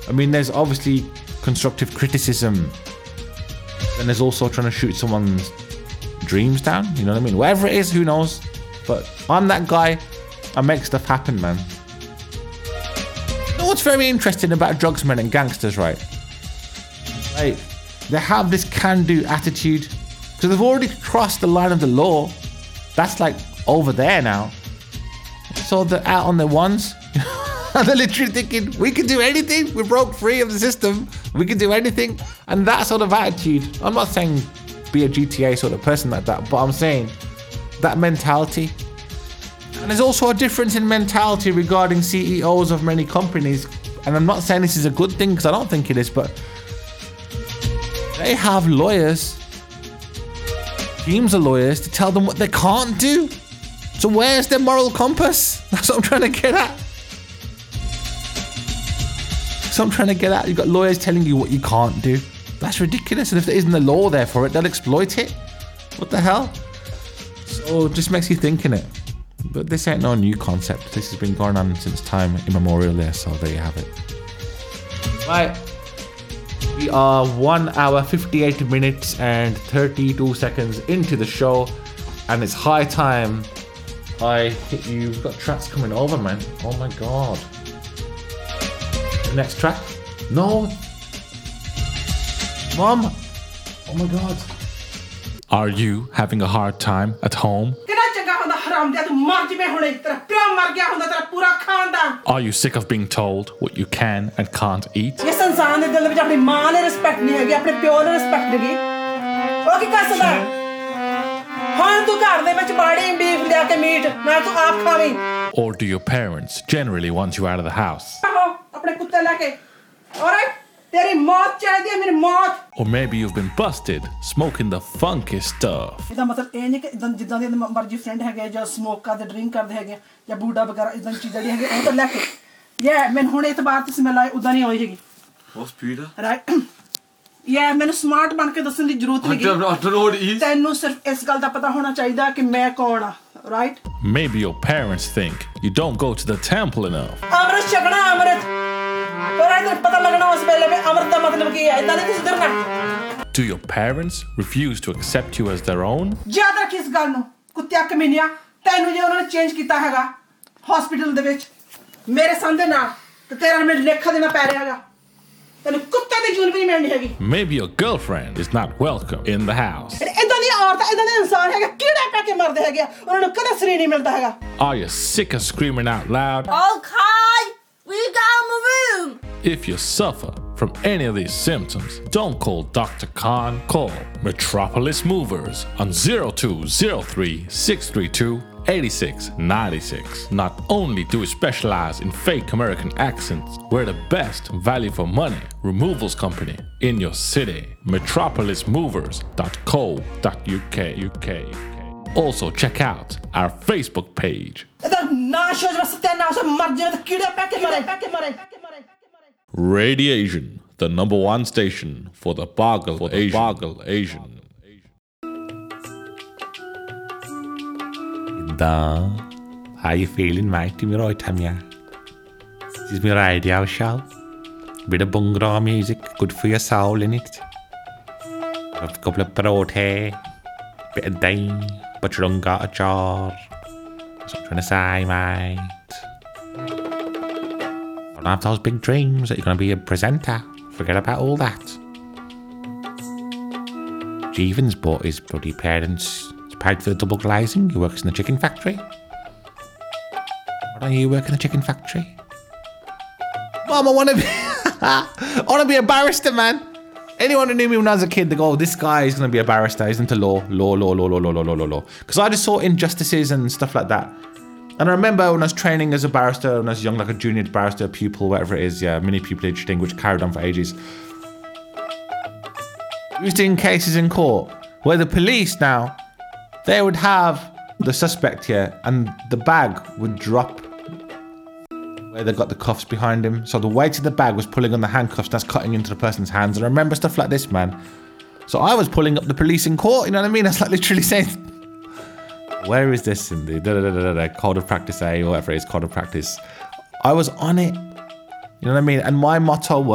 I mean, there's obviously constructive criticism, and there's also trying to shoot someone's dreams down. You know what I mean? Whatever it is, who knows? But I'm that guy. I make stuff happen, man. You know what's very interesting about drugsmen and gangsters, right? Like, they have this can-do attitude. So they've already crossed the line of the law. That's like over there now. So they're out on their ones. And they're literally thinking, we can do anything. We broke free of the system. We can do anything. And that sort of attitude, I'm not saying be a GTA sort of person like that, but I'm saying that mentality. And there's also a difference in mentality regarding CEOs of many companies. And I'm not saying this is a good thing, because I don't think it is, but they have lawyers, teams of lawyers, to tell them what they can't do. So where's their moral compass? That's what I'm trying to get at. You've got lawyers telling you what you can't do. That's ridiculous. And if there isn't a law there for it, they'll exploit it. What the hell? So it just makes you think, innit? But this ain't no new concept. This has been going on since time immemorial there, so there you have it. Right. We are 1 hour, 58 minutes and 32 seconds into the show. And it's high time I hit you. We've got tracks coming over, man. Oh my god. The next track? No. Mom. Oh my god. Are you having a hard time at home? Are you sick of being told what you can and can't eat? Or do your parents generally want you out of the house? Or maybe you've been busted smoking the funky stuff. What's Peter? Right. Yeah, मैंने smart बन के दसने की जरूरत नहीं I don't know what it is. तैनू सिर्फ इस गल दा पता होना चाहिए कि मैं कौन आ, right? Maybe your parents think you don't go to the temple enough. अमृत छकना अमृत और इधर पता लगना उस वेले में अमृत दा मतलब की है इधर नहीं सुधरना. Do your parents refuse to accept you as their own? ज्यादा किस गल नु कुत्तिया कमीनिया तैनू जे उन्होंने चेंज कीता हैगा हॉस्पिटल दे विच मेरे सन दे नाल ते तेरा मैं लेखा देना पै रहा हैगा. Maybe your girlfriend is not welcome in the house. Are you sick of screaming out loud? Okay, we got my room. If you suffer from any of these symptoms, don't call Dr. Khan. Call Metropolis Movers on 0203 632 8696. Not only do we specialize in fake American accents, we're the best value for money removals company in your city. metropolismovers.co.uk. Also check out our Facebook page. Radiation, the #1 station for the Boggle Asian. How you feeling, mate? You right, Tam, yeah? This is my radio show. Bit of bungra music, good for your soul, innit? Got a couple of parothe, bit of dane, but you don't got a jar. That's what I'm trying to say, mate. Don't have those big dreams that you're going to be a presenter. Forget about all that. Jeevan's bought his bloody parents. Paid for the double glazing. He works in the chicken factory. Why don't you work in the chicken factory? Mom, I want to be a barrister, man. Anyone who knew me when I was a kid, they go, oh, this guy is going to be a barrister. He's into law. Because I just saw injustices and stuff like that. And I remember when I was training as a barrister, when I was young, like a junior barrister, pupil, whatever it is, yeah, mini pupillage thing, which carried on for ages. We used to in cases in court where the police now, they would have the suspect here and the bag would drop where they got the cuffs behind him. So the weight of the bag was pulling on the handcuffs, that's cutting into the person's hands. And I remember stuff like this, man. So I was pulling up the police in court, you know what I mean? That's like literally saying, where is this in the code of practice A or whatever it is, code of practice. I was on it, you know what I mean? And my motto was,